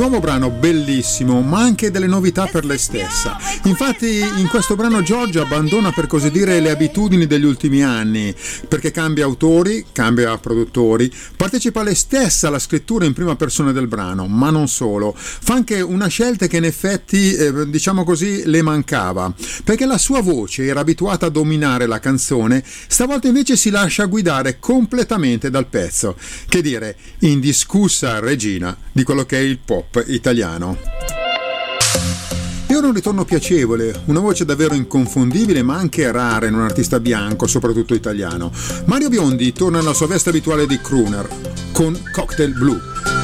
Nuovo brano bellissimo, ma anche delle novità per lei stessa. Infatti in questo brano Giorgia abbandona, per così dire, le abitudini degli ultimi anni, perché cambia autori, cambia produttori, partecipa lei stessa alla scrittura in prima persona del brano, ma non solo. Fa anche una scelta che in effetti, diciamo così, le mancava, perché la sua voce era abituata a dominare la canzone, stavolta invece si lascia guidare completamente dal pezzo. Che dire, indiscussa regina di quello che è il pop italiano. E ora un ritorno piacevole, una voce davvero inconfondibile ma anche rara in un artista bianco, soprattutto italiano. Mario Biondi torna nella sua veste abituale di crooner con Cocktail Blue.